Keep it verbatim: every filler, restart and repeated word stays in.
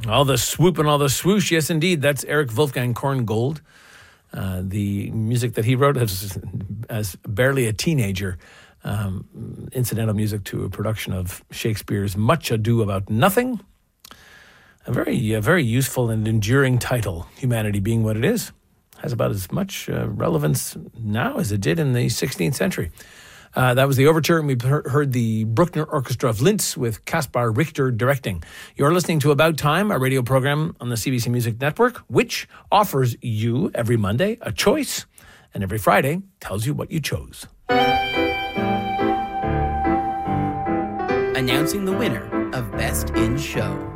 All the swoop and all the swoosh. Yes, indeed. That's Eric Wolfgang Korngold. Uh, the music that he wrote as, as barely a teenager, um, incidental music to a production of Shakespeare's Much Ado About Nothing. A very, uh, very useful and enduring title, humanity being what it is. Has about as much uh, relevance now as it did in the sixteenth century. Uh, that was the overture, and we heard the Bruckner Orchestra of Linz with Kaspar Richter directing. You're listening to About Time, a radio program on the C B C Music Network, which offers you every Monday a choice, and every Friday tells you what you chose. Announcing the winner of Best in Show.